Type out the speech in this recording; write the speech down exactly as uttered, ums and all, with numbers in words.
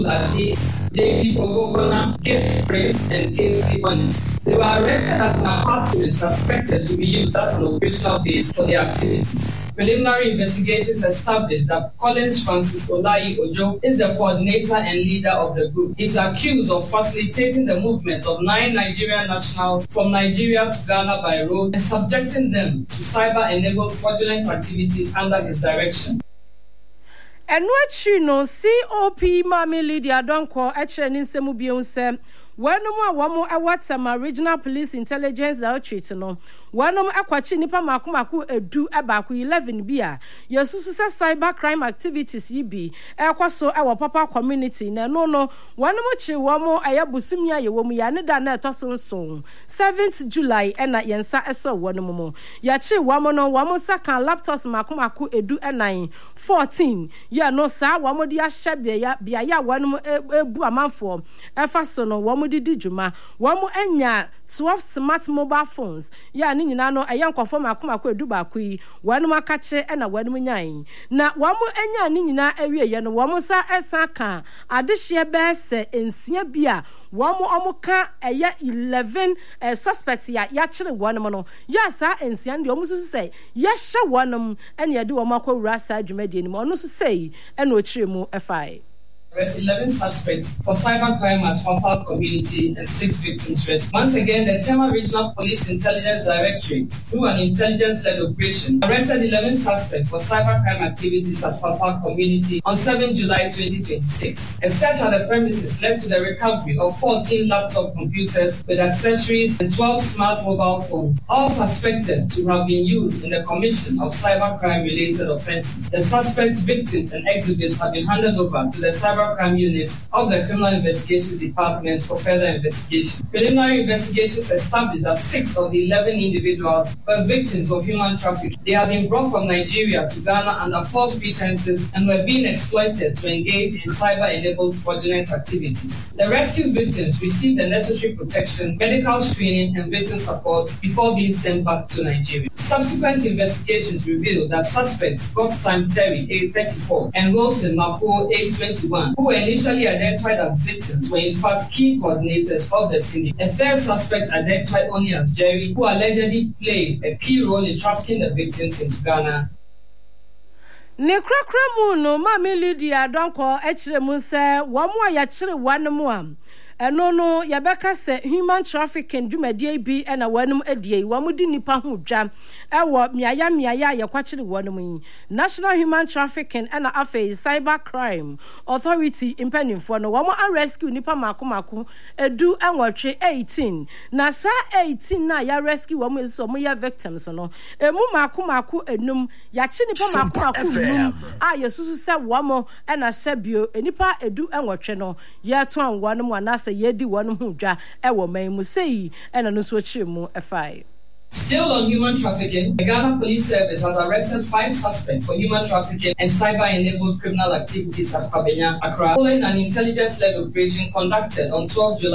labeled as his, David Ogogona, Gift Prince, and Casey Onis. They were arrested at an apartment suspected to be used as an operational base for their activities. Preliminary investigations established that Collins Francis Olayi Ojo is the coordinator and leader of the group. He's accused of facilitating the movement of nine Nigerian nationals from Nigeria to Ghana by road and subjecting them to cyber-enabled fraudulent activities under his direction. And what you know, C O P Mami Lydia Donko, actually, in Semubion, when no more one more regional police intelligence that treats no. One of Aquachi Nipa Makumaku edu abaku eleven bia. Yesusu cyber crime activities yibi. Ekwaso our papa community na no no. One more chi wamo ayabusumia ye womu ya nida na toson song. seventh July ena yensa eso one momo. Yachi wamo no wamo saka laptops makumaku edu enai fourteen. Ya no sa wamo dia shebia ya bia ya one mo ebu amanfo. Efaso no wamo didi juma. Wamo enya twelve smart mobile phones. Ya ni nyina no ayan kwafo makomako eduba akui wanu makache na wanu nyan na wamu enya ni nyina awie ye no wamu sa esa ka adehye bese ensia bia wamu omuka eye eleven uh, suspects ya ya kire wanu no ya sa ensia ndi omu susu sei ya hye wanu ene ye de wamu akowura sa adwumadi ni mo no susu sei ene o kire mu efai. Arrest eleven suspects for cybercrime at Fafal community and six victims rest. Once again, the Tema Regional Police Intelligence Directorate, through an intelligence-led operation, arrested eleven suspects for cybercrime activities at Fafal community on seventh July twenty twenty-six. A search at the premises led to the recovery of fourteen laptop computers with accessories and twelve smart mobile phones, all suspected to have been used in the commission of cybercrime-related offenses. The suspects, victims, and exhibits have been handed over to the cyber crime units of the Criminal Investigations Department for further investigation. Preliminary investigations established that six of the eleven individuals were victims of human trafficking. They had been brought from Nigeria to Ghana under false pretenses and were being exploited to engage in cyber-enabled fraudulent activities. The rescued victims received the necessary protection, medical screening, and victim support before being sent back to Nigeria. Subsequent investigations revealed that suspects Godtime Terry, age thirty-four, and Wilson Mako, age twenty-one, who were initially identified as victims, were in fact key coordinators of the syndicate. A third suspect, identified only as Jerry, who allegedly played a key role in trafficking the victims into Ghana. Ne krakra mu no Mami Lydia Donko echire mu se wo mo ya chire wan mu am eno no yabeka se human trafficking dwumadie bi na wanum adie wo mo di nipa ho dwa ewo miaya miaya yakwachire wanum yi National Human Trafficking and afei Cyber Crime Authority impanimfo no wo mo rescue nipa makomako edu enwotwe eighteen na sa eighteen na ya rescue wo mo so mo ya victims no emu makomako enum ya chi nipa makomako enum a yesusu se wo mo na sebio enipa edu enwotwe no ya to an wanum anase yedi wanum ho dwa ewo man mu sei ena no so chire mu efai. Still on human trafficking, the Ghana Police Service has arrested five suspects for human trafficking and cyber-enabled criminal activities at Kabenya, Accra, following an intelligence-led operation conducted on twelfth July